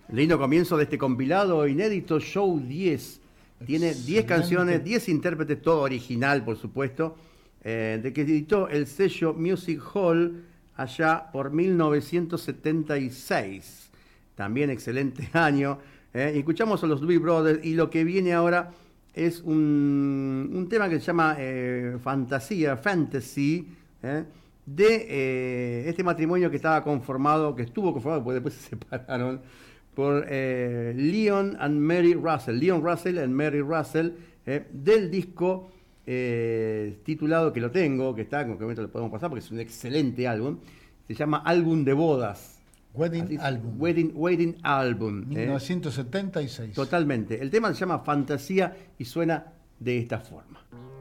Lindo comienzo de este compilado inédito Show 10. Tiene 10 canciones, 10 intérpretes, todo original, por supuesto, de que editó el sello Music Hall allá por 1976. También excelente año. Y escuchamos a los Doobie Brothers y lo que viene ahora es un tema que se llama Fantasy, de este matrimonio que estuvo conformado, porque después se separaron, por Leon and Mary Russell, Leon Russell and Mary Russell, del disco titulado, que lo tengo, que está, en cualquier momento lo podemos pasar porque es un excelente álbum, se llama Álbum de Bodas. Wedding Album. Wedding Album. 1976. Totalmente. El tema se llama Fantasía y suena de esta forma.